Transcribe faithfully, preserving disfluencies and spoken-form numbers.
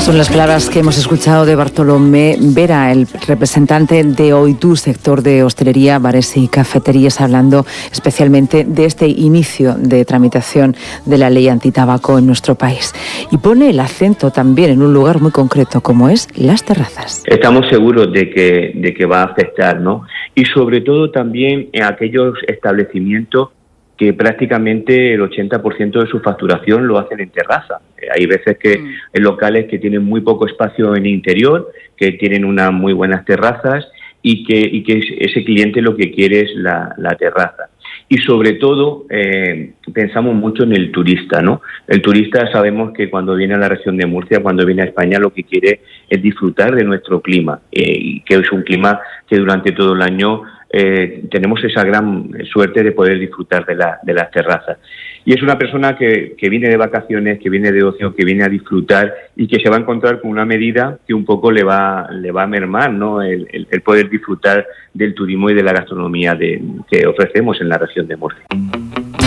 Son las palabras que hemos escuchado de Bartolomé Vera, el representante de OITU, sector de hostelería, bares y cafeterías, hablando especialmente de este inicio de tramitación de la ley antitabaco en nuestro país. Y pone el acento también en un lugar muy concreto, como es las terrazas. Estamos seguros de que, de que va a afectar, ¿no? Y sobre todo también en aquellos establecimientos que prácticamente el ochenta por ciento de su facturación lo hacen en terraza. Hay veces que mm. hay locales que tienen muy poco espacio en el interior, que tienen unas muy buenas terrazas y que, y que ese cliente lo que quiere es la, la terraza. Y sobre todo eh, pensamos mucho en el turista, ¿no? El turista sabemos que cuando viene a la región de Murcia, cuando viene a España, lo que quiere es disfrutar de nuestro clima, eh, y que es un clima que durante todo el año Eh, tenemos esa gran suerte de poder disfrutar de, la, de las terrazas. Y es una persona que, que viene de vacaciones, que viene de ocio, que viene a disfrutar y que se va a encontrar con una medida que un poco le va, le va a mermar, ¿no? El, el, el poder disfrutar del turismo y de la gastronomía de, que ofrecemos en la región de Murcia.